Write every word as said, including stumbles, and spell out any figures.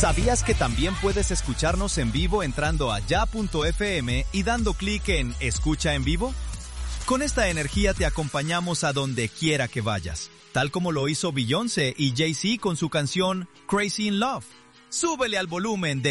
¿Sabías que también puedes escucharnos en vivo entrando a ya punto efe eme y dando clic en Escucha en vivo? Con esta energía te acompañamos a donde quiera que vayas, tal como lo hizo Beyoncé y Jay-Z con su canción Crazy in Love. Súbele al volumen de